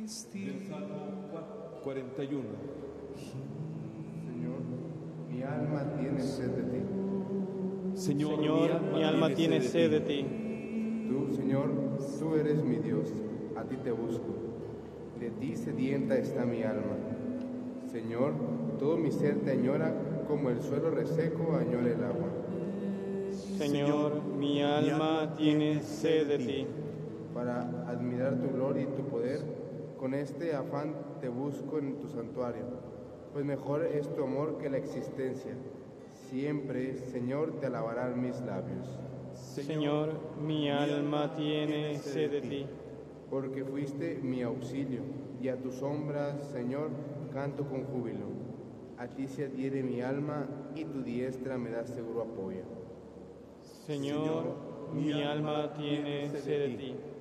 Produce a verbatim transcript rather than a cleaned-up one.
Del Salmo cuarenta y uno. Señor, mi alma tiene sed de ti. Señor, Señor, mi alma tiene sed de ti. Tú, Señor, tú eres mi Dios, a ti te busco. De ti sedienta está mi alma. Señor, todo mi ser te añora, como el suelo reseco añora el agua. Señor, mi alma tiene sed de ti. Para admirar tu gloria y tu poder, con este afán te busco en tu santuario, pues mejor es tu amor que la existencia. Siempre, Señor, te alabarán mis labios. Señor, mi alma tiene sed de ti. Porque fuiste mi auxilio, y a tu sombra, Señor, canto con júbilo. A ti se adhiere mi alma, y tu diestra me da seguro apoyo. Señor, mi alma tiene sed de ti.